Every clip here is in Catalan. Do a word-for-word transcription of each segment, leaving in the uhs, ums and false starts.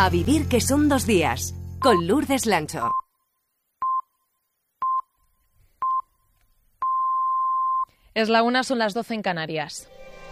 A vivir que son dos días, con Lourdes Lancho. Es la una, son las doce en Canarias.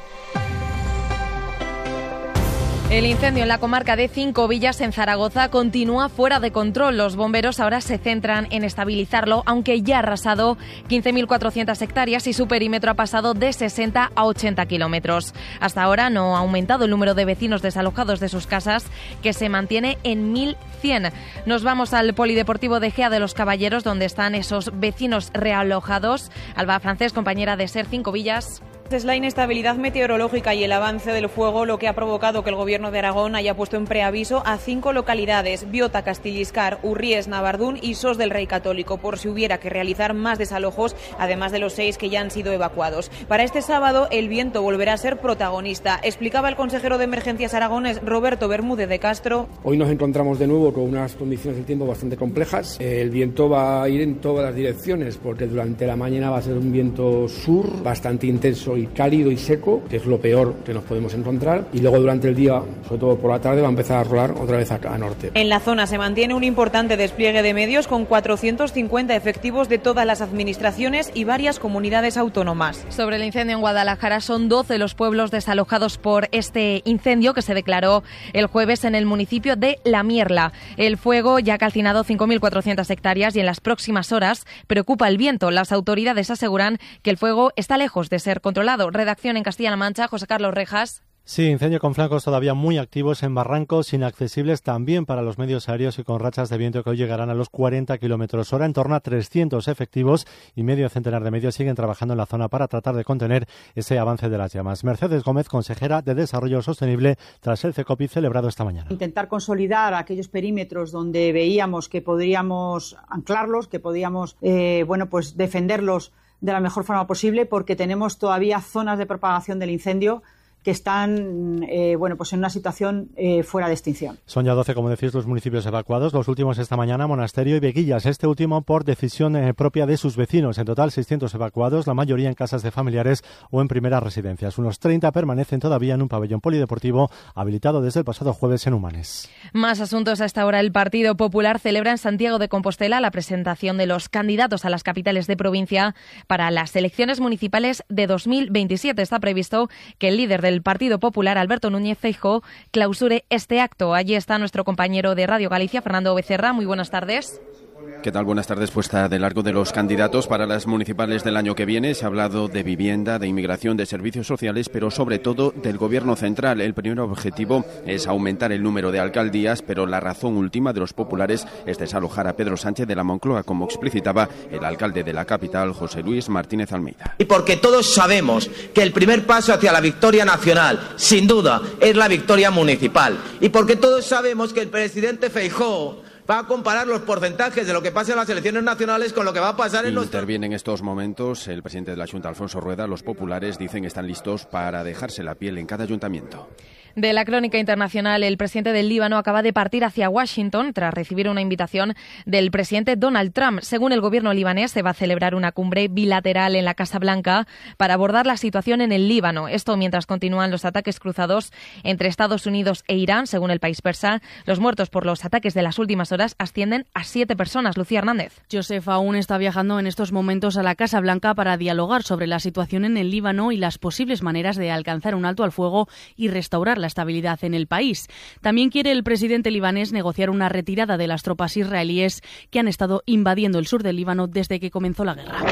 El incendio en la comarca de Cinco Villas, en Zaragoza, continúa fuera de control. Los bomberos ahora se centran en estabilizarlo, aunque ya ha arrasado quince mil cuatrocientas hectáreas y su perímetro ha pasado de sesenta a ochenta kilómetros. Hasta ahora no ha aumentado el número de vecinos desalojados de sus casas, que se mantiene en mil cien. Nos vamos al Polideportivo de Gea de los Caballeros, donde están esos vecinos realojados. Alba Francés, compañera de SER Cinco Villas. Es la inestabilidad meteorológica y el avance del fuego lo que ha provocado que el Gobierno de Aragón haya puesto en preaviso a cinco localidades: Biota, Castilliscar, Urries, Navardún y Sos del Rey Católico, por si hubiera que realizar más desalojos, además de los seis que ya han sido evacuados. Para este sábado el viento volverá a ser protagonista. Explicaba el consejero de Emergencias aragonés, Roberto Bermúdez de Castro. Hoy nos encontramos de nuevo con unas condiciones del tiempo bastante complejas. El viento va a ir en todas las direcciones, porque durante la mañana va a ser un viento sur bastante intenso y cálido y seco, que es lo peor que nos podemos encontrar, y luego durante el día, sobre todo por la tarde, va a empezar a rolar otra vez acá a norte. En la zona se mantiene un importante despliegue de medios con cuatrocientos cincuenta efectivos de todas las administraciones y varias comunidades autónomas. Sobre el incendio en Guadalajara, son doce los pueblos desalojados por este incendio que se declaró el jueves en el municipio de La Mierla. El fuego ya ha calcinado cinco mil cuatrocientas hectáreas y en las próximas horas preocupa el viento. Las autoridades aseguran que el fuego está lejos de ser controlado. Redacción en Castilla-La Mancha, José Carlos Rejas. Sí, incendio con flancos todavía muy activos en barrancos, inaccesibles también para los medios aéreos y con rachas de viento que hoy llegarán a los cuarenta kilómetros hora. En torno a trescientos efectivos y medio centenar de medios siguen trabajando en la zona para tratar de contener ese avance de las llamas. Mercedes Gómez, consejera de Desarrollo Sostenible, tras el CECOPI celebrado esta mañana. Intentar consolidar aquellos perímetros donde veíamos que podríamos anclarlos, que podíamos eh, bueno, pues defenderlos de la mejor forma posible, porque tenemos todavía zonas de propagación del incendio que están eh, bueno, pues en una situación eh, fuera de extinción. Son ya doce, como decís, los municipios evacuados, los últimos esta mañana, Monasterio y Veguillas, este último por decisión eh, propia de sus vecinos. En total, seiscientos evacuados, la mayoría en casas de familiares o en primeras residencias. Unos treinta permanecen todavía en un pabellón polideportivo habilitado desde el pasado jueves en Humanes. Más asuntos a esta hora. El Partido Popular celebra en Santiago de Compostela la presentación de los candidatos a las capitales de provincia para las elecciones municipales de dos mil veintisiete. Está previsto que el líder de el Partido Popular, Alberto Núñez Feijóo, clausure este acto. Allí está nuestro compañero de Radio Galicia, Fernando Becerra. Muy buenas tardes. ¿Qué tal? Buenas tardes. Puesta de largo de los candidatos para las municipales del año que viene. Se ha hablado de vivienda, de inmigración, de servicios sociales, pero sobre todo del Gobierno central. El primer objetivo es aumentar el número de alcaldías, pero la razón última de los populares es desalojar a Pedro Sánchez de la Moncloa, como explicitaba el alcalde de la capital, José Luis Martínez Almeida. Y porque todos sabemos que el primer paso hacia la victoria nacional, sin duda, es la victoria municipal. Y porque todos sabemos que el presidente Feijóo va a comparar los porcentajes de lo que pasa en las elecciones nacionales con lo que va a pasar en los... Interviene en estos momentos el presidente de la Junta, Alfonso Rueda. Los populares dicen que están listos para dejarse la piel en cada ayuntamiento. De la crónica internacional, el presidente del Líbano acaba de partir hacia Washington tras recibir una invitación del presidente Donald Trump. Según el gobierno libanés, se va a celebrar una cumbre bilateral en la Casa Blanca para abordar la situación en el Líbano. Esto mientras continúan los ataques cruzados entre Estados Unidos e Irán, según el país persa. Los muertos por los ataques de las últimas horas ascienden a siete personas. Lucía Hernández. Joseph aún está viajando en estos momentos a la Casa Blanca para dialogar sobre la situación en el Líbano y las posibles maneras de alcanzar un alto al fuego y restaurar la estabilidad en el país. También quiere el presidente libanés negociar una retirada de las tropas israelíes que han estado invadiendo el sur del Líbano desde que comenzó la guerra.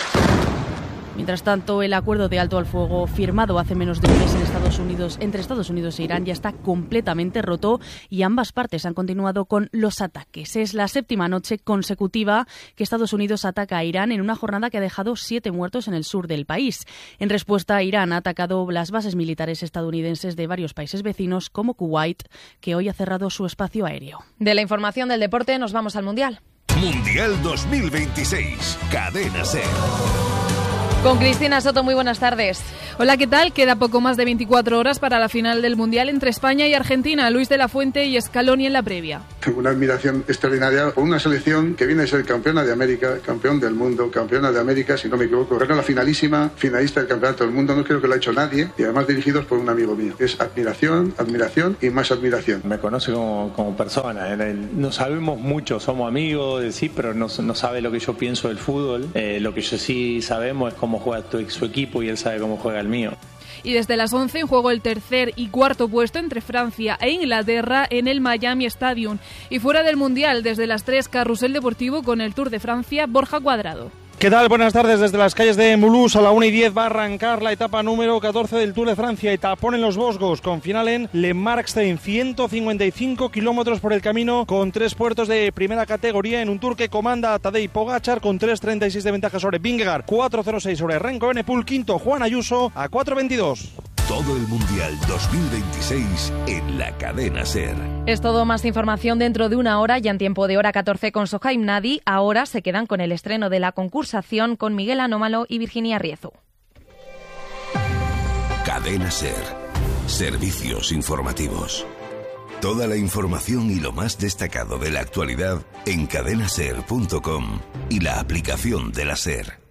Mientras tanto, el acuerdo de alto al fuego firmado hace menos de un mes en Estados Unidos, entre Estados Unidos e Irán ya está completamente roto y ambas partes han continuado con los ataques. Es la séptima noche consecutiva que Estados Unidos ataca a Irán en una jornada que ha dejado siete muertos en el sur del país. En respuesta, Irán ha atacado las bases militares estadounidenses de varios países vecinos como Kuwait, que hoy ha cerrado su espacio aéreo. De la información del deporte nos vamos al Mundial. Mundial dos mil veintiséis. Cadena SER. Con Cristina Soto, muy buenas tardes. Hola, ¿qué tal? Queda poco más de veinticuatro horas para la final del Mundial entre España y Argentina. Luis de la Fuente y Scaloni en la previa. Tengo una admiración extraordinaria por una selección que viene a ser campeona de América, campeón del mundo, campeona de América, si no me equivoco. Era la finalísima, finalista del Campeonato del Mundo, no creo que lo ha hecho nadie, y además dirigidos por un amigo mío. Es admiración, admiración y más admiración. Me conoce como, como persona, no sabemos mucho, somos amigos, sí, pero no, no sabe lo que yo pienso del fútbol. Eh, lo que yo sí sabemos es cómo juega tu, su equipo y él sabe cómo juega el mío. Y desde las once en juego el tercer y cuarto puesto entre Francia e Inglaterra en el Miami Stadium. Y fuera del Mundial, desde las tres, Carrusel Deportivo con el Tour de Francia, Borja Cuadrado. ¿Qué tal? Buenas tardes. Desde las calles de Mulhouse a la una y diez va a arrancar la etapa número catorce del Tour de Francia. Etapón en los Vosgos, con final en Le Markstein. ciento cincuenta y cinco kilómetros por el camino, con tres puertos de primera categoría, en un Tour que comanda Tadej Pogačar con tres treinta y seis de ventaja sobre Vingegaard, cuatro cero seis sobre Renko Evenepoel, quinto Juan Ayuso a cuatro veintidós. Todo el Mundial dos mil veintiséis en la cadena SER. Es todo, más información dentro de una hora, ya en tiempo de hora catorce con Sohaim Nadi. Ahora se quedan con el estreno de La Concursación con Miguel Anómalo y Virginia Riezu. Cadena SER. Servicios informativos. Toda la información y lo más destacado de la actualidad en cadena ser punto com y la aplicación de la SER.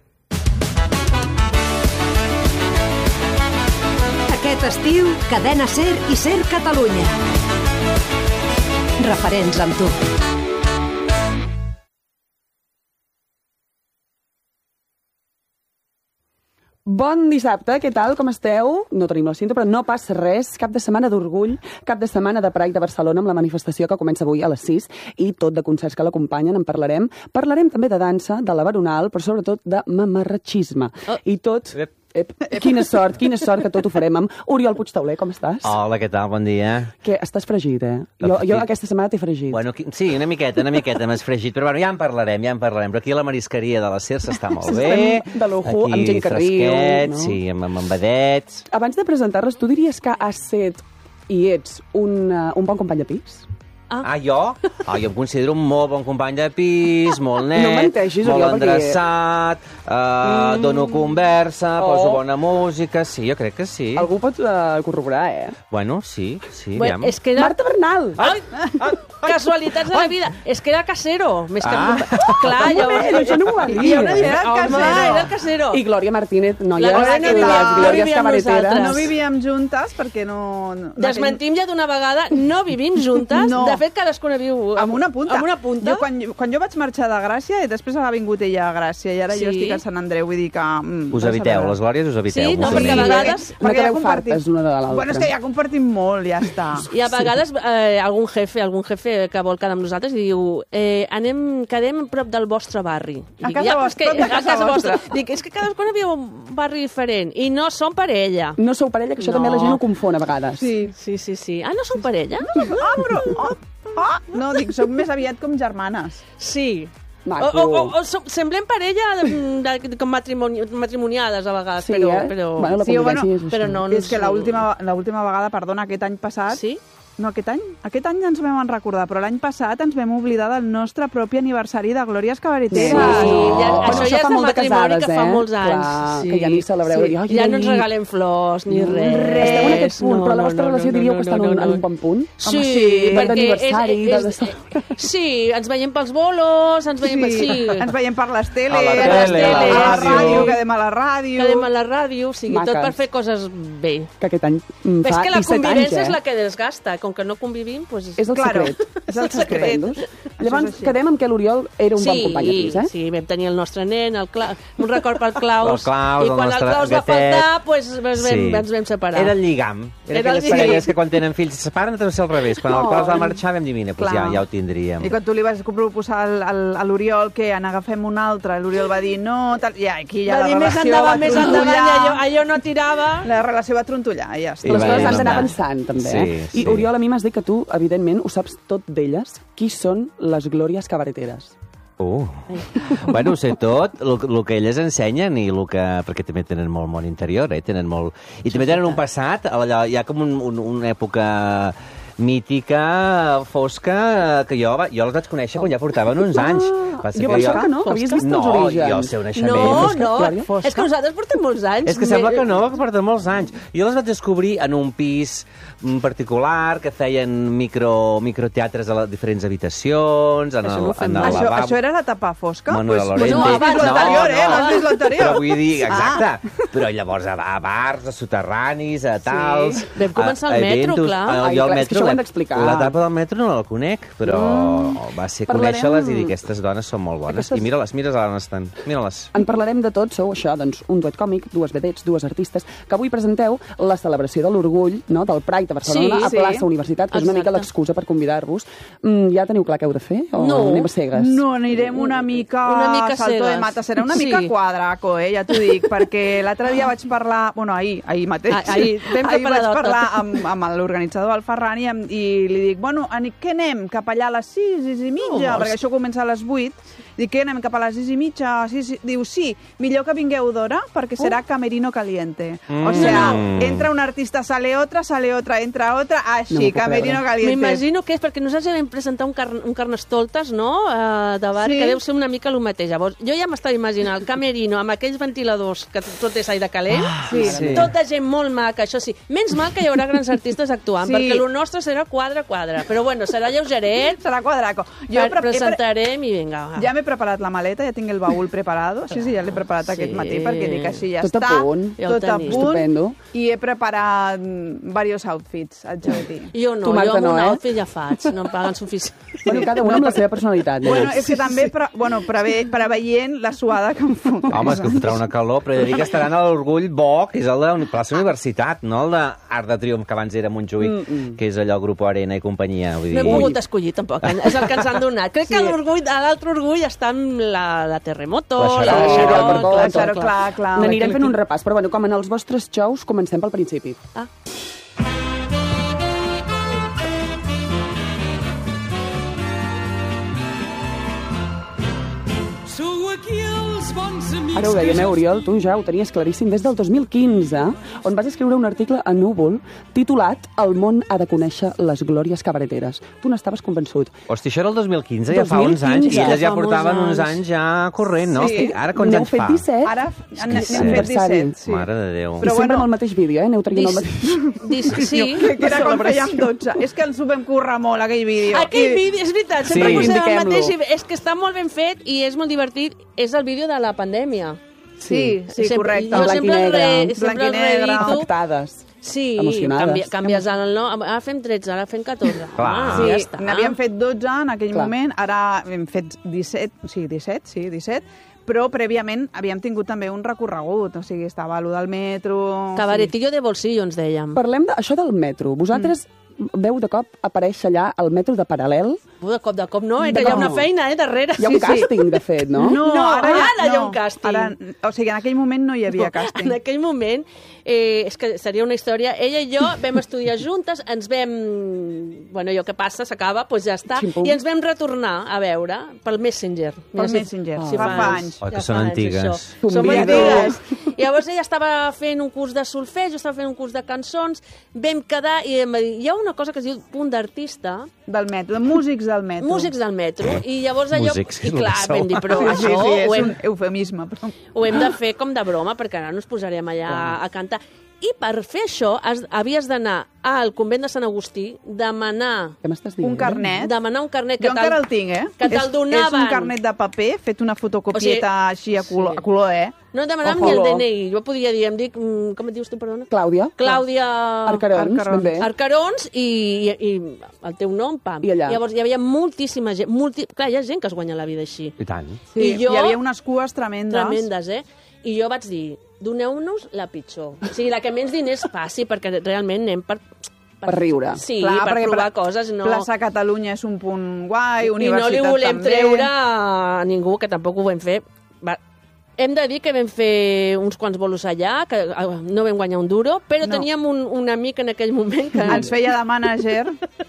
Aquest estiu, Cadena SER i SER Catalunya. Referents amb tu. Bon dissabte, què tal, com esteu? No tenim la cinta, però no passa res. Cap de setmana d'orgull, cap de setmana de Pride de Barcelona amb la manifestació que comença avui a les sis i tot de concerts que l'acompanyen, en parlarem. Parlarem també de dansa, de la veronal, però sobretot de mamarratxisme. Oh. I tot... Ep. Ep, quina sort, quina sort que tot ho farem amb Oriol Puigtauler, com estàs? Hola, què tal? Bon dia. Que estàs fregit, eh? Jo, jo aquesta setmana t'he fregit. Bueno, sí, una miqueta, una miqueta m'has fregit, però bueno, ja en parlarem, ja en parlarem. Però aquí a la marisqueria de la SER s'està molt bé. De lujo, amb gent que riu, no? Sí, amb, amb vedets. Abans de presentar-les, tu diries que has set i ets un, uh, un bon company de pis? Ah, ah jo? Ah, jo em considero un molt bon company de pis, molt net, no menteixis, molt Oriol, endreçat, perquè... uh, mm. dono conversa, oh. poso bona música, sí, jo crec que sí. Algú pot uh, corroborar, eh? Bueno, sí, sí. Bueno, és que era... Marta Bernal! Ai, ah, casualitats de la vida. És que era casero. Més que... Ah. Clar, un moment, jo, això no ho va dir. Era el casero. Era el casero. I Glòria Martínez, noies, la no de les Glòries cabareteres. No vivíem juntes perquè no... no Desmentim ja d'una vegada, no vivim juntes. No. De fet, cadascuna viu amb una punta. Amb una punta. Jo, quan, quan jo vaig marxar de Gràcia, i després ha vingut ella a Gràcia, i ara sí. jo estic a Sant Andreu, vull dir que... Mm, us eviteu, les Glòries us eviteu. Sí, no, perquè a vegades... No quedeu fartes una de l'altra. Bueno, és que ja compartim molt, ja està. I a vegades eh, algun jefe, algun jefe que vol quedar amb nosaltres i diu eh, anem, quedem prop del vostre barri. I a casa, ja, vostra, que, a casa vostra. Dic, és que cadascuna viu un barri diferent i no som parella. No sou parella, que això no. també la gent ho confon a vegades. Sí, sí, sí. sí. Ah, no som parella? Ah, però... Oh. Ah, no, dic, som més aviat com germanes. Sí. Maco. O, o, o, o semblem parella de, de, com matrimoni, matrimoniades a vegades, sí, però, eh? però, bueno, sí, bueno, és, però no, és que l'última vegada, perdona, aquest any passat... Sí? No, aquest any? Aquest any ens vam en recordar, però l'any passat ens vam oblidar del nostre propi aniversari de Glòries Cabareteres. Sí, sí. Ja, oh, això ja és de matrimoni casades, que fa eh? molts anys. Clar, sí. que ja ni celebreu. Sí. Ai, ja no ens regalem flors ni res. res. Esteu en aquest punt, no, però la vostra no, relació no, diríeu no, que està no, no, en, en un bon punt? Sí, Home, sí, perquè d'aniversari, és, és, de... és, sí, ens veiem pels bolos, ens veiem... Sí, sí. ens veiem per les teles, a la tele, a la, a la ràdio, quedem a la ràdio... Quedem a la ràdio, o sigui, Maques. tot per fer coses bé. Que aquest any fa disset anys, eh? És que la convivència eh? és la que desgasta, com que no convivim, doncs... És el claro. secret. És el secret. Llavors, quedem amb que l'Oriol era un sí, bon company de pis, eh? Sí, vam tenir el nostre nen, el Cla... un record pel Claus, el Claus i quan el, el Claus gatet. va faltar, pues, ens, vam, sí. ens vam separar. Era el lligam. Era, era aquelles parelles que quan tenen fills se separen, deu ser al revés. Quan no. el Claus va marxar vam dir, mira, pues ja, ja ho tindríem. I quan tu li vas proposar al, al, a l'Oriol que en agafem un altre, l'Oriol va dir no, tal, i aquí ja va la dir, relació endavant, va més trontollar. endavant, allò, allò no tirava. La relació va trontollar, i ja està. I les coses han d'anar pensant, també. Sí, eh? sí. I Oriol, a mi m'has dit que tu, evidentment, ho saps tot d'elles. Qui són les Glòries Cabareteres? Uh. Bueno, ho sé tot, el que elles ensenyen i el que... perquè també tenen molt món interior, eh? Tenen molt... I també tenen un passat, allò, hi ha com un, un, una època mítica fosca, que jo, jo els vaig conèixer quan ja portaven uns anys. Ah, jo pensava que no, que havies vist els orígens. No, jo el seu naixement. No, no, és que nosaltres portem molts anys. És que sembla que no, que porten molts anys. Jo les vaig descobrir en un pis particular, que feien micro, microteatres a les diferents habitacions, en el, en el això, lavabo. Això era la tapa fosca? Manuel pues, Lorente. No, abans l'anterior, eh? L'has vist l'anterior. Però vull dir, exacte. Ah. Però llavors a, a bars, a soterranis, a tals... Sí. Vam començar al metro, eventos, clar. A, Ai, jo clar, al és que això ho hem d'explicar. L'etapa del metro no la conec, però mm. va ser Parlarem... conèixer-les i dir, aquestes dones són molt bones. Aquestes... I mira-les, mira-les on estan. Mira-les. En parlarem de tot, sou això, doncs, un duet còmic, dues vedets, dues artistes, que avui presenteu la celebració de l'orgull, no?, del Pride de Barcelona, sí, a Plaça sí. Universitat, que és una mica l'excusa per convidar-vos. Mm, ja teniu clar què heu de fer? O no. anem a cegues? No, anirem una mica, una mica salto cegues. de mata. Serà una mica sí. quadraco, eh, ja t'ho dic, perquè l'altre dia vaig parlar, bueno, ahir, ahir mateix, Ah, ahir, ahir vaig parlar amb, amb l'organitzador, el Ferran, i, i li dic, bueno, què anem? Cap allà a les sis, sis i mitja, oh, perquè això comença a les vuit. Dic, què anem? Cap a les sis i mitja? Sis... Diu, sí, millor que vingueu d'hora, perquè serà camerino caliente. Mm. O sea, entra un artista, sale otra, sale otra, entra otra, així, no camerino caliente. M'imagino que és perquè nosaltres vam presentar un, car un carnestoltes, no?, uh, de bar, sí. que deu ser una mica el mateix. Llavors, jo ja m'estava imaginant el camerino amb aquells ventiladors que tot és aire calent, ah, sí. Sí. tota gent molt maca, això sí. Menys mal que hi haurà grans artistes actuant, sí. perquè el nostre serà quadre-quadre. Però bueno, serà lleugeret. Serà quadraco. Jo pre presentarem i vinga. Va. Ja m'he preparat la maleta, ja tinc el baúl preparado. Sí, sí, ja l'he preparat sí. aquest matí, perquè dic així ja tot està. A punt. Ja tot a punt. Estupendo. I he preparat diversos outfits, haig de dir. Jo no, tu, Marta, jo amb no, un eh? outfit ja faig, no em paguen suficient. Bueno, cada un amb la seva personalitat. Eh? Bueno, és que també, pre bueno, preve preveient la suada que em fot. Home, és que fotrà una calor, però he de dir que estaran a l'Orgull Bo, que és el de la plaça Universitat, no el d'Art de Triomf, que abans era Montjuïc, mm -mm. que és allò Grupo Arena i companyia. Vull dir... No hem pogut escollir, tampoc. És el que ens han donat. Crec sí. que l'orgull, l'altre orgull està amb la, la Terremoto, la Xarot, la Xarot, clar, clar, clar, clar. N'anirem fent un repàs, però bueno, com en els vostres xous, comencem pel principi. Ah. Ara ho dèiem, eh, Oriol, tu ja ho tenies claríssim des del dos mil quinze, on vas escriure un article a Núvol titulat El món ha de conèixer les glòries cabareteres. Tu n'estaves convençut. Hosti, això era el dos mil quinze, ja fa uns anys, i elles ja portaven uns anys ja corrent, no? Sí. Ara quants anys fa? N'heu fet disset? Ara n'hem fet disset, sí. Mare de Déu. Però sempre amb el mateix vídeo, eh? Aneu traient el mateix. Dis, sí. Que era quan fèiem dotze. És que ens ho vam currar molt, aquell vídeo. Aquell vídeo, és veritat, sempre Sí. posem el Indiquem-lo. mateix. És que està molt ben fet i és molt divertit. És el vídeo de la pandèmia. Sí, sí, Sempre- correcte. jo Blanc i sempre el negre. re- sempre Blanc i el negre. reedito. Afectades. Sí, Emocionades. canvia, canvies el nom. Ara fem tretze, ara fem catorze. Clar. Ah, Sí, ja està. n'havíem fet dotze en aquell Clar. moment, ara hem fet disset, sí, disset, sí, disset, però prèviament havíem tingut també un recorregut, o sigui, estava allò del metro... Cabaretillo de bolsillo, ens dèiem. Parlem d'això del metro. Vosaltres mm. veu de cop aparèixer allà el metro de Paral·lel. Uh, de cop de cop no, eh, que No. hi ha una feina, eh, darrere. Hi ha un Sí, sí. càsting, de fet, no? No, No, ara, ara ja, hi ha no. un càsting. Ara, o sigui, en aquell moment no hi havia No, càsting. En aquell moment, eh, és que seria una història, ella i jo vam estudiar juntes, ens vam... Bueno, allò que passa, s'acaba, doncs ja està. Ximpum. I ens vam retornar a veure pel Messenger. Pel Mira, si- Messenger, si fa fa anys. Oh, que Ja són fa anys, antigues. això. Som Convido. antigues. I llavors ella estava fent un curs de solfeig, jo estava fent un curs de cançons, vam quedar i em va dir, hi ha una cosa que es diu punt d'artista, Del metro, de músics del metro. músics del metro, i llavors allò... Músics, I clar, és vam dir, però Sí, sí, això sí, és ho hem, un eufemisme, però... ho hem de fer com de broma, perquè ara no ens posarem allà a cantar. I per fer això has, havies d'anar al convent de Sant Agustí, demanar Què m'estàs dient? Un carnet. demanar un carnet que Jo encara el tinc, eh? que te'l És- donaven. És un carnet de paper, fet una fotocopieta O així sigui, a color, sí. a color eh? No demanàvem O ni el color. D N I. Jo podia dir, em dic... mm, Com et dius tu, perdona? Clàudia. Clàudia... Arcarons, ben bé. Arcarons i, i, i el teu nom, pam. I allà. Llavors hi havia moltíssima gent. Multi... Clar, hi ha gent que es guanya la vida així. I tant. Sí, I jo- hi havia unes cues tremendes. Tremendes, eh? I jo vaig dir, doneu-nos la pitjor. O sigui, la que menys diners passi, perquè realment anem per... Per riure. Sí, Clar, per perquè provar pla- coses, no... Plaça Catalunya és un punt guai, I no universitat li volem també. treure a ningú, que tampoc ho vam fer. Va. Hem de dir que vam fer uns quants bolos allà, que eh, no vam guanyar un duro, però No. teníem un, un amic en aquell moment que... Ens feia de mànager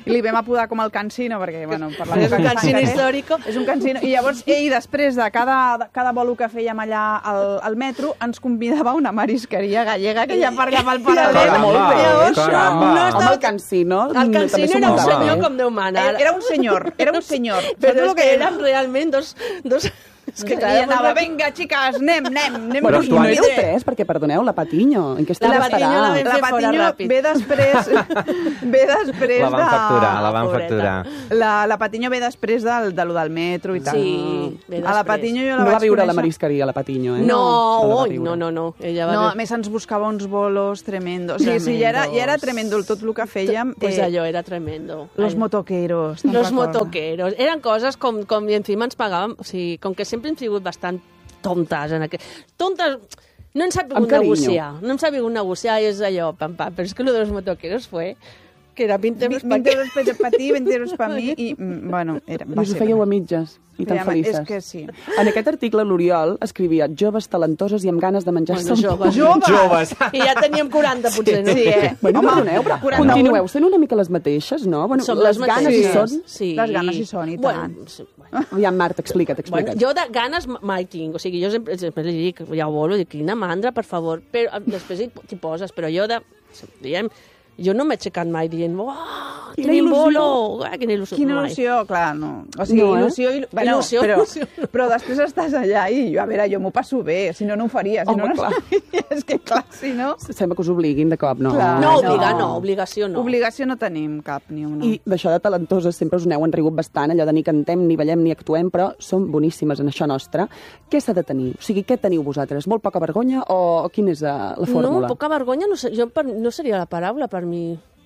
i li vam apodar com el cansino, perquè, bueno, per la és un cansino històric. És un cansino. I llavors ell, després de cada, de cada bolo que fèiem allà al, al metro, ens convidava a una marisqueria gallega que ja per allà pel paral·lel. Llavors, no estava... el cansino... El cansino era un senyor com Déu mana. Era un senyor, era un senyor. Però és que érem realment dos... dos... És que clar, anava, vinga, xiques, anem, anem, anem. Però no éreu tres, perquè, perdoneu, la Patiño, en què estava la Patiño la vam fer fora ràpid. Ve després, ve després la van de... facturar, la van facturar. La, la Patiño ve després del, de lo del metro i tal. Sí, ve després. A la Patiño jo la no vaig va viure conèixer... a la marisqueria, la Patiño, eh? No, no, oi, no, no, no. Ella va no, ver... a més ens buscava uns bolos tremendo. O sigui, sí, ja, era, ja era tremendo tot el que fèiem. Pues eh, allò era tremendo. Los Ay, motoqueros. Los motoqueros. Eren coses com, com i encima ens pagàvem, o sigui, com que sempre hem sigut bastant tontes en aquest... Tontes... No hem sabut negociar. No hem sabut negociar i és allò, pam, pam. Però és que lo de los motoqueros fue... que era veinte euros per euros per ti, veinte euros per mi, i, bueno, era, va us ser... ho fèieu a mitges, i tan felices. És que sí. En aquest article, l'Oriol escrivia joves talentoses i amb ganes de menjar-se bueno, joves. Joves! Joves! I ja teníem quaranta, potser, no? Sí, eh? Bueno, home, perdoneu, però continueu sent una mica les mateixes, no? Bueno, Som les, les ganes hi són. Sí. Les ganes hi són, i tant. Bueno, bueno. Ja, Marta, explica't, explica't. Bueno, jo de ganes mai tinc, o sigui, jo sempre, sempre li dic, ja ho vol, dic, quina mandra, per favor, però després t'hi poses, però jo de... Diguem, jo no m'he aixecat mai dient, uah, tenim bolo, quina il·lusió. Quina il·lusió, clar, no. O sigui, no, eh? il·lusió, il... bueno, il·lusió, però, il·lusió. Però després estàs allà i jo, a veure, jo m'ho passo bé, si no, no ho faria. Si Home, no, no clar. és que, clar, si no... Sembla que us obliguin de cop, no? Clar, no, obligar no, obligació no. Obligació no tenim cap, ni una. I d'això de talentoses sempre us n'heu enrigut bastant, allò de ni cantem, ni ballem, ni actuem, però som boníssimes en això nostre. Què s'ha de tenir? O sigui, què teniu vosaltres? Molt poca vergonya o quina és uh, la fórmula? No, poca vergonya no, sé, jo per, no seria la paraula per mi,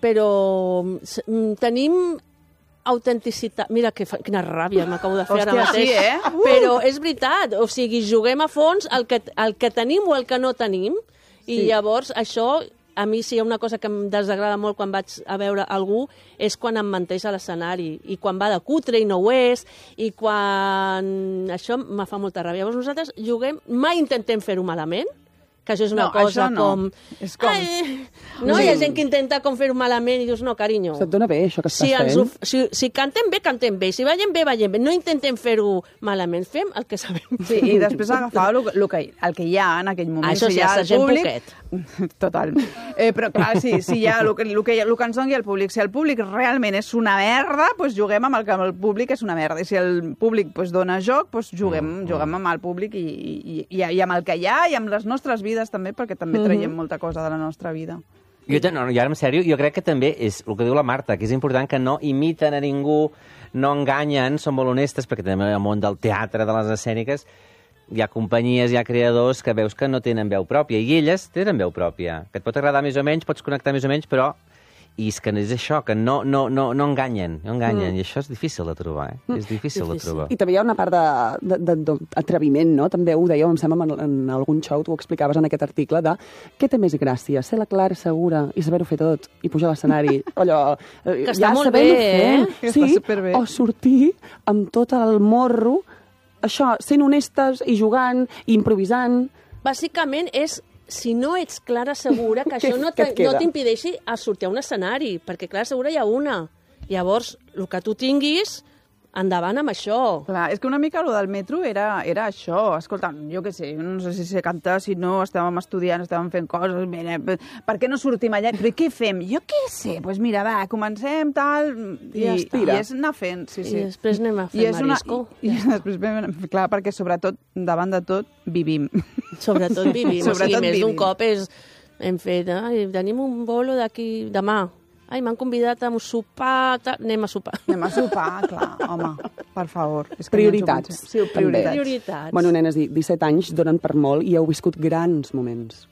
però tenim autenticitat. Mira, que fa, quina ràbia m'acabo de fer Hòstia, ara mateix. Sí, eh? Uh! Però és veritat, o sigui, juguem a fons el que, el que tenim o el que no tenim, i sí. Llavors això, a mi si hi ha una cosa que em desagrada molt quan vaig a veure algú, és quan em menteix a l'escenari, i quan va de cutre i no ho és, i quan... Això me fa molta ràbia. Llavors nosaltres juguem, mai intentem fer-ho malament, que això és una no, cosa no. com... És com... Ai, no, sí. Hi ha gent que intenta com fer-ho malament i dius, no, carinyo. Se't dona bé, això que estàs si fent? Ho, si, si cantem bé, cantem bé. Si ballem bé, ballem bé. No intentem fer-ho malament. Fem el que sabem. Sí, i després agafar el, el, que, el que hi ha en aquell moment. Això si sí, hi ha el gent públic... poquet. Total. Eh, però clar, sí, si hi ha el que, el, que, el que ens doni el públic. Si el públic realment és una merda, doncs juguem amb el que el públic és una merda. I si el públic doncs, dona joc, doncs juguem, mm. juguem amb el públic i, i, i, i amb el que hi ha i amb les nostres vides també, perquè també també traiem molta cosa de la nostra vida. Jo, no, i ara, en sèrio, jo crec que també és el que diu la Marta, que és important que no imiten a ningú, no enganyen, són molt honestes, perquè també en el món del teatre, de les escèniques, hi ha companyies, hi ha creadors que veus que no tenen veu pròpia, i elles tenen veu pròpia, que et pot agradar més o menys, pots connectar més o menys, però... I és que és això, que no, no, no, no enganyen, no enganyen, mm. i això és difícil de trobar, eh? Mm. És difícil, difícil de trobar. I també hi ha una part d'atreviment, no? També ho dèieu, em sembla, en, en algun show, tu ho explicaves en aquest article, de què té més gràcia, ser la Clara segura i saber-ho fer tot, i pujar a l'escenari, allò... Que ja està molt bé, eh? Fer, sí, o sortir amb tot el morro, això, sent honestes i jugant, i improvisant... Bàsicament és... Si no ets Clara Segura, que això no t'impedeixi a sortir a un escenari, perquè Clara Segura hi ha una. Llavors, el que tu tinguis, endavant amb això. Clar, és que una mica el del metro era, era això. Escolta, jo què sé, no sé si sé cantar, si no, estàvem estudiant, estàvem fent coses, mira, per què no sortim allà? Però què fem? Jo què sé? Doncs pues mira, va, comencem, tal... I, I, i és anar fent, sí, sí. I després anem a fer marisco. Una, i, i després, clar, perquè sobretot, davant de tot, vivim. Sobretot vivim. Sobretot o sigui, més d'un vivim. cop és... Hem fet, ai, tenim un bolo d'aquí demà. Ai, m'han convidat a un sopar... Ta... Anem a sopar. Anem a sopar, clar, home, per favor. És que prioritats. No sí, prioritats. prioritats. Bueno, nenes, disset anys donen per molt i heu viscut grans moments.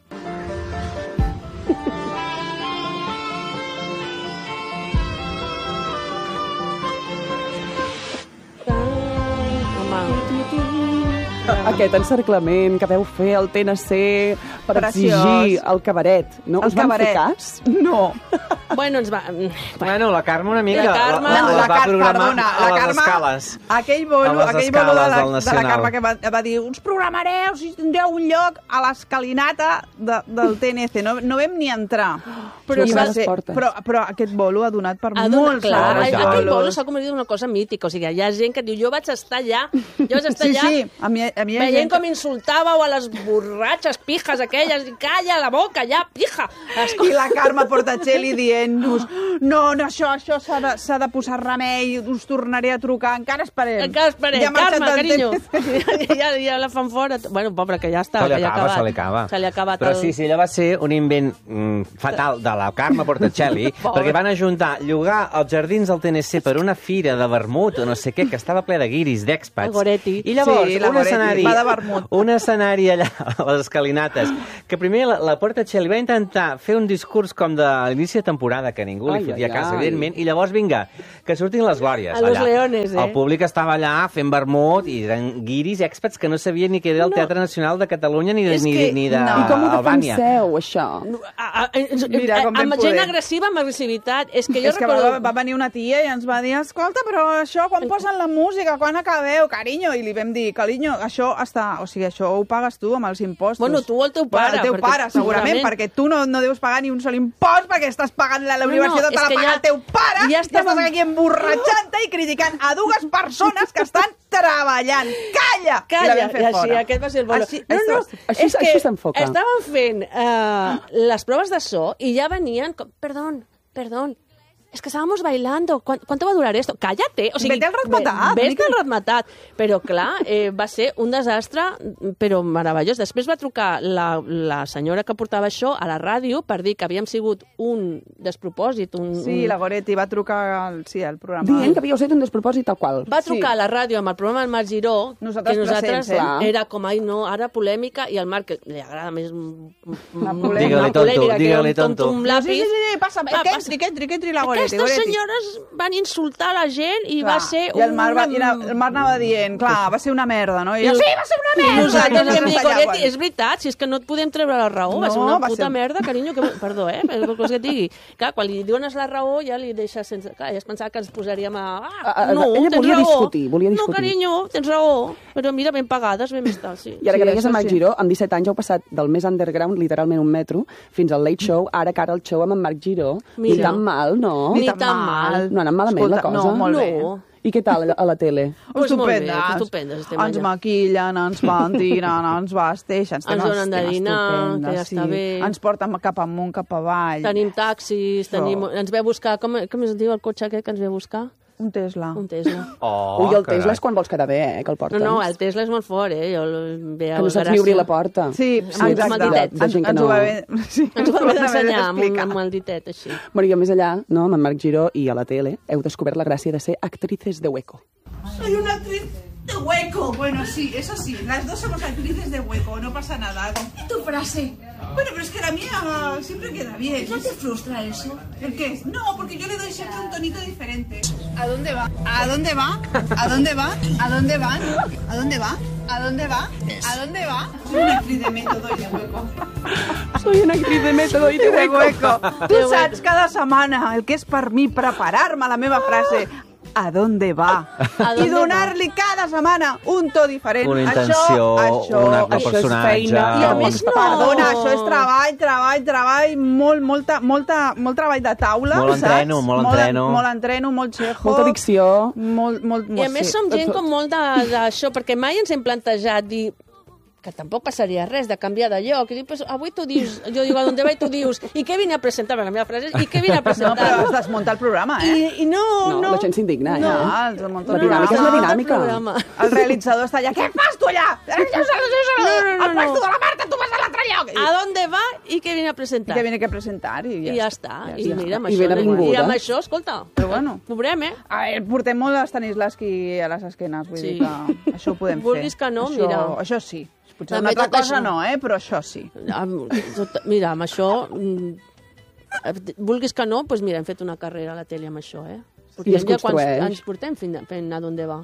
Aquest encerclament que veu fer al T N C per exigir el cabaret. No us van fer cas? No. Bueno, ens va... Bueno, la Carme una mica La Carme- la, la, la va Car- programar perdona, a la les Carme- escales. Aquell bolo, A les aquell bolo de, escales la, del de la Nacional. Carme que va, va dir uns programareu si tindreu un lloc a l'escalinata de, del T N C. No, no vam ni entrar. Però I va- va ser, però, però aquest bolo ha donat per Ha donat, molts clar, altres aquell bolo bolos. s'ha convertit en una cosa mítica. O sigui, hi ha gent que diu, jo vaig estar allà, jo vaig estar Sí, allà, sí, a mi, a mi hi ha veient gent com insultàveu a les borratxes pijas aquelles, i calla la boca, ja, pija. I la Carme Portacelli dient-nos no, no, això, això s'ha de, s'ha de posar remei, us tornaré a trucar, encara esperem. Encara esperem, Ja ha marxat Carme, del carinyo. temps. ja, ja la fan fora. Bueno, pobre, que ja està, Se li que ja ha acaba, acabat. se li acaba. Se li ha acabat Però el... sí, sí, allò va ser un invent mm, fatal de la Carme Portacelli, perquè van ajuntar llogar els jardins del T N C per una fira de vermut o no sé què, que estava ple de guiris, d'èxpats. El Goretti. I llavors, Sí, la un, Goretti, escenari, va de vermut. un escenari allà a les escalinates, que primer la, la Portacelli va intentar fer un discurs com de l'inici de temporada, que ningú li Ai, fotia ai, cas, ai. evidentment, i llavors, vinga, que surtin les glòries. A los allà. leones, eh? El públic estava allà fent vermut i eren guiris èxperts que no sabien ni què era el No. Teatre Nacional de Catalunya ni, de, És ni, que- ni de no. I com ho Albània. defenseu, això? A, a, a, Mira com ben amb gent poder. agressiva, amb agressivitat. És que jo És que recordo... va, va venir una tia i ens va dir, escolta, però això, quan posen la música, quan acabeu, carinyo? I li vam dir, carinyo, això està, o sigui, això ho pagues tu amb els impostos. Bueno, tu o el teu pare, Bueno, el teu perquè pare, segurament, segurament- perquè tu no, no deus pagar ni un sol impost perquè estàs pagant la, la No, no, universitat, és te la que paga ja- el teu pare, ja i estàs estàvem- aquí emborratxant-te i criticant a dues persones que estan treballant. Calla! I la Calla, vam fer i així, fora. aquest va ser el bolo. Així, no, no, Així- és que així s'enfoca. estàvem fent uh, les proves de so i ja venien com, perdón, perdón, es que estábamos bailando, ¿Cuánto, ¿cuánto va a durar esto? Cállate, o sigui, Vete al ratmatat, ve- una Vés mica. al ratmatat. Però, clar, eh, va ser un desastre, però meravellós. Després va trucar la, la senyora que portava això a la ràdio per dir que havíem sigut un despropòsit. Un, Sí, un... la Goretti va trucar al, sí, al programa. Dient que havíeu set un despropòsit tal qual. Va trucar Sí. a la ràdio amb el programa del Marc Giró, Nosaltres que nosaltres presents, eh? era com, ai no, ara polèmica, i al Marc, que li agrada més Una una polèmica. Digue-li tonto, polèmica que digue-li un tonto, tonto. un Sí, lápiz. sí, sí, sí, passa, Va, que passa. entri, que entri, que entri la Goretti. Aquestes Goretti. senyores van insultar la gent i Clar, va ser I el Marc, va, una... i la, el Marc anava dient, clar, va ser una merda, no? I I jo, el- sí, va ser una I merda! nosaltres I li hem dit, nosaltres allà, Goretti, és veritat, si és que no et podem treure la raó, va No, ser una va puta ser- merda, carinyo, que... perdó, eh, però cosa que et digui. Clar, quan li dones la raó ja li deixes sense... Clar, ja es pensava que ens posaríem a... A- Ah, a- no, ella tens volia raó. discutir, volia discutir. No, carinyo, tens raó, però mira, ben pagades, ben estar, sí. I ara Sí, que deies això a Marc sí. Giró, amb disset anys heu passat del més underground, literalment un metro, fins al late show, ara que ara el show amb en Marc Giró. Ni Mira. tan mal, no? Ni tan mal. No ha anat malament la Escolta, cosa. no, molt bé. No. I què tal a la tele? Pues molt bé, Estupendes. estupendes estem Ens allà. maquillen, ens ventilen, ens vesteixen. Ens donen de dinar, que ja està bé. Ens porten cap amunt, cap avall. Tenim taxis, tenim... Oh. ens ve a buscar... Com, com es diu el cotxe aquest que ens ve a buscar? Un Tesla. Un Tesla. Oh, Ui, el carai. Tesla és quan vols quedar bé, eh, que el No, portes. no, el Tesla és molt fort, eh? Jo el ve a Que no saps Gràcia. ni obrir la porta. Sí, Amb- amb el exacte. ditet. De Ens, gent que ens no- ho va haver, sí, Ens ho va haver haver d'ensenyar amb, un- d'explicar. amb el ditet, així. Bueno, i a més allà, no, amb en Marc Giró i a la tele, heu descobert la gràcia de ser actrices de hueco. Soy una actriz de hueco. Bueno, sí, eso sí, las dos somos actrices de hueco, no pasa nada. Tu frase. Bueno, pero es que la mía siempre queda bien. ¿No te frustra eso? ¿El qué? No, porque yo le doy siempre un tonito diferente. ¿A dónde va? ¿A dónde va? ¿A dónde va? ¿A dónde van? ¿A dónde va? ¿A dónde va? ¿A dónde va? Soy una actriz de método y de hueco. Soy una actriz de método i de De hueco. hueco. Tu saps cada setmana el que és per mi preparar-me la meva frase a dónde va A i dónde donar-li cada setmana un to diferent. Una Això, intenció, això, un arc de això és personatge. feina. I a més no. Perdona, això és treball, treball, treball, molt, molta, molta, molt treball de taula, Molt saps? entreno, molt entreno. Molt, molt entreno, molt xejo. Molta dicció. Molt, molt, molt, I a més sí. som gent com molt de- d'això, perquè mai ens hem plantejat dir que tampoc passaria res de canviar de lloc. I dic, pues, avui tu dius, jo dic, a on va i tu dius, i què vine a presentar? La meva frase és, i què vine a No, presentar? però has desmuntat el programa, eh? I, i no, No, no. la gent s'indigna, eh? No, has desmuntat La el dinàmica és la programa. dinàmica. Programa. El realitzador està allà. Què fas tu allà? Jo sé, jo sé, No, no, no, el puesto no. de la Marta, tu vas a l'altre lloc. A dónde va i què vine a I presentar? que viene que presentar i ja, I ja està. I ja mira, amb I això, ben avinguda. i amb això, escolta, Però bueno, cobrem, eh? a veure, portem molt l'Stanislavski a les esquenes, vull Sí. dir que això ho podem fer. Vulguis que no, això, mira. Això sí. Potser També una altra tot cosa això. no, eh? Però això sí. Amb, tot- mira, amb això... mm, eh, vulguis que no, doncs mira, hem fet una carrera a la tele amb això, eh? I es ja quants construeix. anys portem fent, fent a d'on va.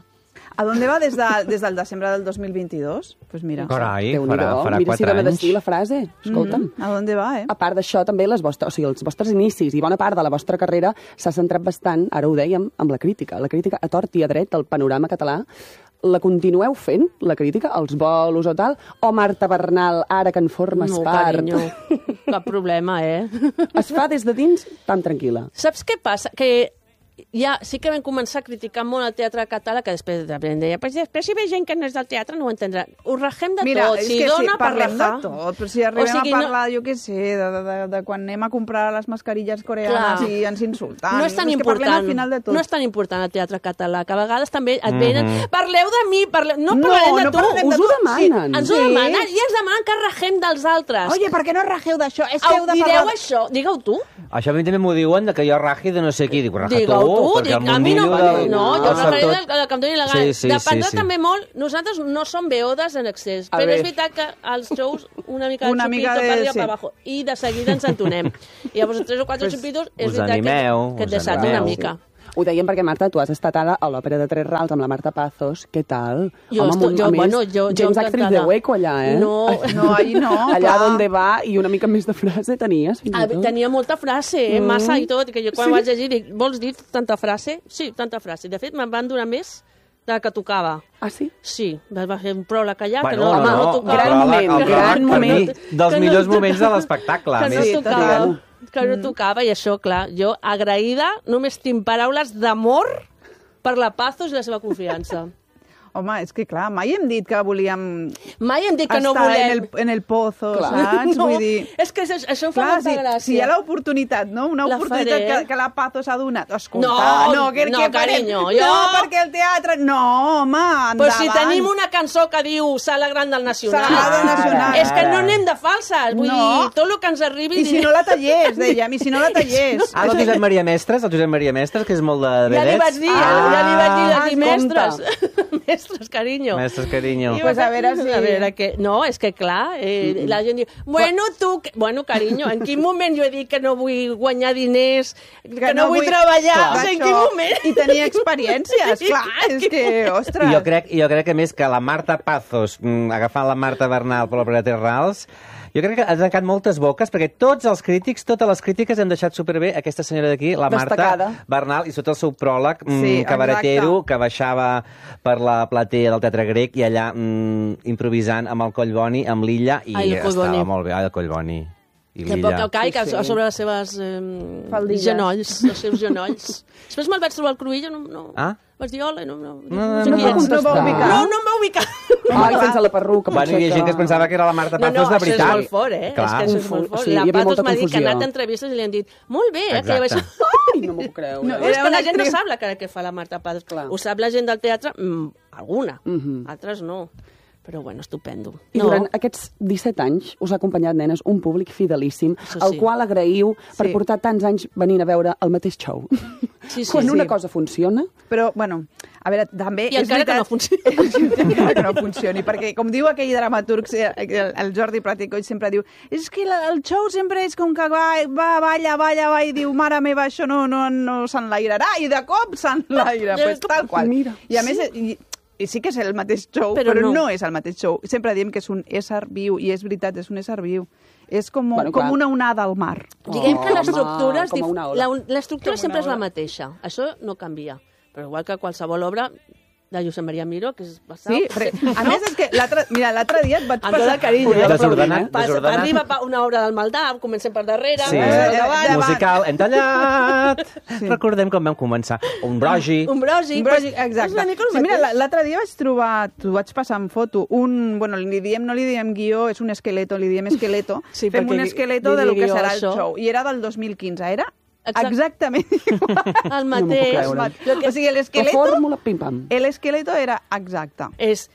¿A dónde va des, de, des del desembre del dos mil veintidós? Pues mira. Carai, farà, farà Mira si quatre dona anys. destí la frase. Escolta'm. Mm, ¿a dónde va, eh? A part d'això, també les vostres, o sigui, els vostres inicis i bona part de la vostra carrera s'ha centrat bastant, ara ho dèiem, amb la crítica. La crítica a tort i a dret del panorama català. La continueu fent, la crítica, als bolos o tal? O Marta Bernal, ara que en formes No, part? carinyo, cap problema, eh? Es fa des de dins tan tranquil·la. Saps què passa? Que ja sí que vam començar a criticar molt el teatre català, que després de deia, pues després si ve gent que no és del teatre no ho entendrà. Ho rajem de Mira, tot. és Si que dona sí, per parlem rajar... de tot, però si arribem O sigui, a parlar, no... jo què sé, de, de, de, de quan anem a comprar les mascarilles coreanes Clar. i ens insulten. No és tan que parlem important, al final de tot. no és tan important el teatre català, que a vegades també et Mhm. venen, parleu de mi, parleu... no No, parlarem de no tu, parlarem de us tu. ho demanen. Sí. Ens ho Sí. demanen i ens demanen que rajem dels altres. Oye, per què no rageu d'això? És que Au, heu de direu parlar... això, digueu tu. Això a mi també m'ho diuen, de que jo ragi de no sé qui. Dic, raja Digueu tu, tu, perquè dic, el a mi no, mundillo del... no, jo del rajaré sector- del, del que em doni la gana. Sí, sí, Dependrà sí, sí. també molt, nosaltres no som beodes en excés, A però ver. és veritat que als shows una mica de Una xupito mica de- per arriba sí. per abajo, i de seguida ens entonem. I llavors tres o quatre Pues xupitos és us veritat animeu, que, que et us desata animeu. una mica. Ho dèiem perquè, Marta, tu has estat ara a l'òpera de Tres Rals amb la Marta Pazos. Què tal? Jo Home, esto- amb un- jo, a més, bueno, jo- jo gens actriz de encantada. hueco allà, eh? No. No, ahí no, Allà clar. on va i una mica més de frase tenies, fins A, i tot. tenia molta frase, eh? Mm. Massa i tot, que jo quan Sí. vaig llegir dic, vols dir tanta frase? Sí, tanta frase. De fet, me'n van donar més de la que tocava. Ah, sí? Sí, va fer un pròleg allà, Bueno, que no, no, no, no, tocava. gran moment, Que no- gran que no- moment. Dels que no millors to- moments de l'espectacle, a Que no més. tocava, que no tocava, i això, clar, jo agraïda, només tinc paraules d'amor per la Pazos i la seva confiança. Home, és que clar, mai hem dit que volíem... Mai hem dit que no estar volem... en el, en el pozo, Clar. saps? No, Vull dir... és que això, això em fa Clar, molta si, gràcia. si hi ha l'oportunitat, no? Una La oportunitat faré. que, que la Pazo s'ha donat. Escolta, No, no, que, no, que farem? carinyo, No, jo- perquè el teatre... No, home, endavant. Pues si tenim una cançó que diu Sala Gran del Nacional, Sala Gran del Nacional. és que no anem de falses, vull No. dir, tot el que ens arribi... I si no la tallés, dèiem, i si no la tallés. Ah, el Josep Maria Mestres, el Josep Maria Mestres, que és molt de Ja li vedets. vaig dir, ja, ja li vaig dir Ah, aquí, mestres. mestres, carinyo. Mestres, carinyo. I Pues a veure si- A veure, que... No, és que clar, eh, la gent diu, bueno, tu... Que... Bueno, carinyo, en quin moment jo he dit que no vull guanyar diners, que, que no, vull, treballar? Clar, O sigui, en això. quin moment? I tenir experiències, clar, és que, ostres. I jo crec, jo crec que més que la Marta Pazos, mm, agafant la Marta Bernal per l'òpera de Tres Rals, jo crec que ha tancat moltes boques, perquè tots els crítics, totes les crítiques han deixat superbé aquesta senyora d'aquí, la Destacada. Marta Bernal, i sota el seu pròleg, mm, Sí, cabaretero, exacte. que baixava per la platea del Teatre Grec i allà mm, improvisant amb el Collboni, amb l'Illa, i Ai, el Collboni. estava molt bé. Ai, el Collboni. I Que l'Illa. poc caic Sí, sí. a sobre les seves eh, Faldilles. genolls, els seus genolls. Després me'l vaig trobar al Cruïlla, no, no, Ah? vaig dir hola, no, no, No, sé no, qui no, ets. no va ubicar. No, no em va ubicar. Ai, sense la perruca, Bueno, potser hi ha gent que es pensava que era la Marta No, Pazos no, de això és veritat. molt fort, eh? Clar. És que això és molt Confu- fort. sí, hi la havia Patos molta m'ha dit que ha confusió. anat a entrevistes i li han dit molt bé, eh? Que Exacte. vaig... Ai, no m'ho puc creure. No, Era és que una la gent no actriu. sap la cara que fa la Marta Pazos. Clar. Ho sap la gent del teatre? Mm, alguna. Mhm. Altres no. Però bueno, estupendo. I No. durant aquests disset anys us ha acompanyat, nenes, un públic fidelíssim, Això al sí. qual agraïu per Sí. portar tants anys venint a veure el mateix show. Sí, sí, Quan sí. una cosa funciona, Però, bueno, a veure, també... I és encara que veritat- no funcioni. I encara que no funcioni, perquè, com diu aquell dramaturg, el, el Jordi Platicoll sempre diu és que la- el show sempre és com que va, va balla, balla, va, i diu, mare meva, això no, no, no s'enlairarà, i de cop s'enlaira, pues, tal qual. Mira. I a més, i, i sí que és el mateix show, Però però, no. no. no és el mateix show. Sempre diem que és un ésser viu, i és veritat, és un ésser viu. És com, Bueno, com clar. una onada al mar. Diguem que Oh, l'estructura és com dif- una ola. la- l'estructura Com sempre una és la ola. mateixa. Això no canvia. Però igual que qualsevol obra de Josep Maria Miró, que és bastant... Sí, re, a més és que l'altre mira, l'altre dia et vaig Amb tot passar... el carinyo, eh? Desordenat, Pas, desordenat. arriba pa- una obra del Maldà, comencem per darrere, Sí. comencem per davant, Davant. Musical, hem tallat. Sí. Recordem com vam començar. Un brogi. un brosi, Un brosi, pues, és exacte. una mica el Sí, mira, mateix. la- l'altre dia vaig trobar, t'ho vaig passar en foto, un, bueno, li diem, no li diem guió, és un esqueleto, li diem esqueleto. Sí, Fem perquè un esqueleto li de lo digui que guió, serà el això. show. I era del dos mil quinze, era Exacte. exactament igual. El No m'ho puc mateix. creure. Lo que O sigui, la l'esqueleto, fórmula, pim-pam. l'esqueleto era exacte. és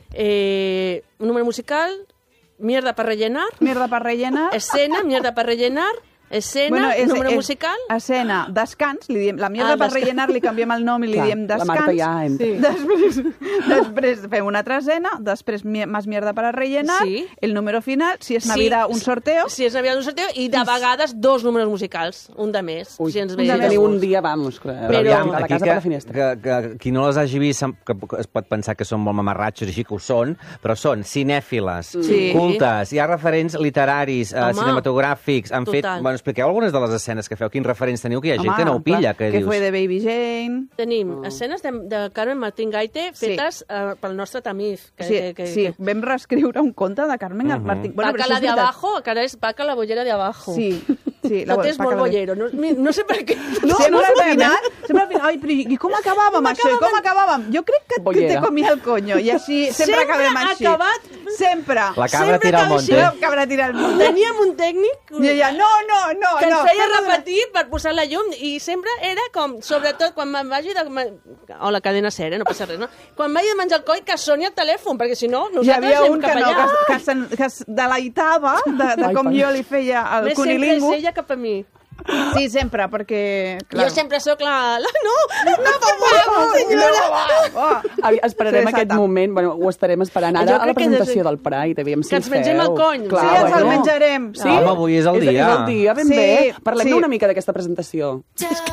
eh, un número musical, mierda per rellenar, Mierda per rellenar, escena, mierda per rellenar, Escena, Bueno, és- número és- musical. Escena, descans, li diem, la mierda Ah, per descans. rellenar, li canviem el nom i li Clar, diem la descans. Marta ja entra. Sí. Després, després fem una altra escena, després mi- más mierda para rellenar, Sí. el número final, si és Navidad, Sí, un sorteo. Si és Navidad, un sorteo, i de vegades dos números musicals, un de més. Ui, si ens un ve de de tenir gust. un dia, vamos, clar, Però aviam, a la aquí casa que, per la finestra. que, que, qui no les hagi vist que es pot pensar que són molt mamarratxos, així que ho són, però són cinèfiles, Sí. cultes, hi ha referents literaris, eh, Home, cinematogràfics, han fet... total. Bueno, expliqueu algunes de les escenes que feu, quins referents teniu, que hi ha gent Home, que no ho pilla, clar, que, que dius... fue de Baby Jane. Tenim escenes de, de Carmen Martín Gaite fetes eh, pel nostre Tamiz. Que, Sí, que, que, sí, que... vam reescriure un conte de Carmen Mhm. Martín. Paca però això la és de veritat. abajo, que ara és Paca la bollera de abajo. Sí, sí. Tot és Paca molt la- bollero. No, no sé per què. No, sempre no al sabem, final, eh? sempre al final, ai, però i com acabàvem això? I com acabàvem? Jo crec que, que Bollera. te comia el coño, i així sempre, Sempre acabem així. acabat- Sempre. La cabra Sempre tira al acaba monte. La cabra tira al monte. Teníem un tècnic I ella, no, no, no, que ens no. feia fem-ho de- repetir per posar la llum i sempre era com, sobretot quan me'n vagi de... O la cadena ser, eh? No passa res, no? Quan vagi de menjar el coll, que soni el telèfon, perquè si no, Hi nosaltres havia anem un que cap no, allà. que, que, se'n- que es deleitava de, de Ai, com pare. jo li feia el Més sempre és cunilingo. ella cap a mi. Sí, sempre, perquè... Jo sempre sóc la... la... No, no, No, per favor, senyora! No, va. Avi, esperarem Sí, aquest desata. moment, bueno, ho estarem esperant Jo ara a la crec que presentació des- del Pride, aviam si que ens mengem el cony. Clar, Sí, ens el bueno. menjarem. Sí? Home, avui és el És, dia. és el dia, ben Sí, bé. Parlem sí. una mica d'aquesta presentació.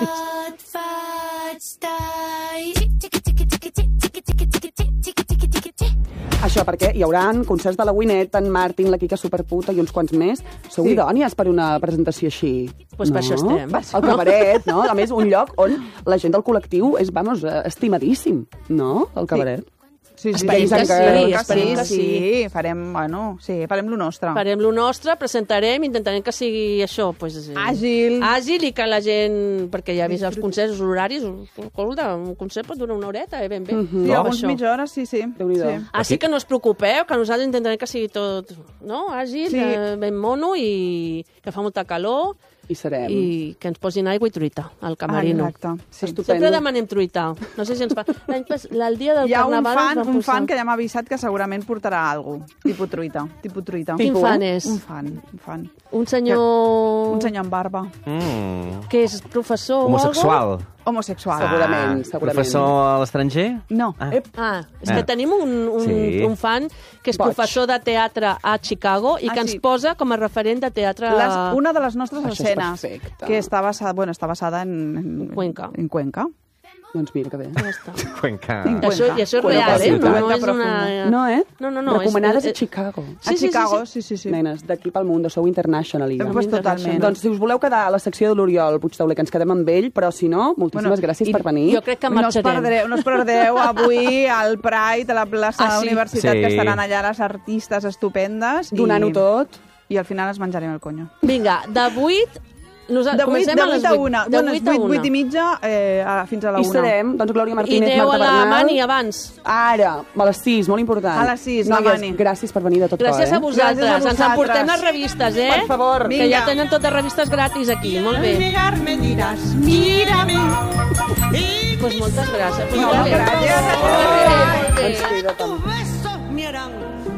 Això perquè hi haurà concerts de la Winnet, en Martin, la Kika Superputa i uns quants més. Sou Sí. idònies per una presentació així. Pues per això estem. El cabaret, no? A més, un lloc on la gent del col·lectiu és, vamos, eh, estimadíssim, no? El cabaret. Sí, sí, Esperem sí, que sí, sí, que esperem que sí, sí, farem, bueno, sí, farem lo nostre. Farem lo nostre, presentarem, intentarem que sigui això, pues, eh, Àgil. àgil i que la gent, perquè ja ha vist els concerts, els horaris, escolta, un concert pot durar una horeta, eh, ben bé. Mhm. Sí, No, alguns això. mitja hora, sí, sí. Déu-n'hi-do. Sí. Així que no us preocupeu, que nosaltres intentarem que sigui tot, no?, àgil, Sí. eh, ben mono i que fa molta calor I serem. i que ens posin aigua i truita al camerino. Ah, exacte. Sí. Sempre demanem truita. No sé si ens fa... L'any pas... El dia del Hi ha un carnaval fan, ens van un posar... fan que ja m'ha avisat que segurament portarà alguna cosa. Tipus truita. Tipus truita. Quin Tipus, fan eh? és? Un fan, un fan. Un senyor... Un senyor amb barba. Mm. Que és professor o Homosexual. algo? Homosexual. Segurament, segurament. Professor a l'estranger? No. Ah. Ep. Ah, és Ah. que tenim un, un, Sí. un fan que és Boig. professor de teatre a Chicago i Ah, que ens sí. posa com a referent de teatre Les, una de les nostres Això és escenes, perfecte. que està basada, bueno, està basada en, en Cuenca. En Cuenca. Doncs mira que bé. Ja està. Cuenca. En I això, i això és Bueno, real, eh? No, ciutat. no és una... No, eh? No, no, no. Recomanades és, a Chicago. A Chicago, sí, sí, sí. Nenes, d'aquí pel mundo, sou international. Eh, pues totalment. Doncs si us voleu quedar a la secció de l'Oriol Puigtauler, que ens quedem amb ell, però si no, moltíssimes Bueno, gràcies i per venir. Jo crec que No us, marxarem. perdreu, no us perdeu avui al Pride, a la plaça Ah, de la sí? Universitat, Sí. que estaran allà les artistes estupendes. Donant-ho i, tot. I al final ens menjarem el conyo. Vinga, de vuit... Nosaltres De vuit, comencem de a les vuit a vuit. una. De Bueno, vuit és a vuit, una. vuit i mitja eh, a, fins a la I una. serem, doncs, Glòria I Martínez, aneu Marta a la Bernal. Mani abans. Ara, a les sis, molt important. A les sis, la Noies, Mani. gràcies per venir de tot Gràcies cor, eh? a vosaltres. Gràcies a Ens vosaltres. emportem les revistes, eh? Per favor. Que Vinga. ja tenen totes revistes gratis aquí. Molt bé. Llegar me dirás, mírame. Doncs pues moltes gràcies. Pues No, molt bé. gràcies. Molt bé. Ens queda Tus besos me harán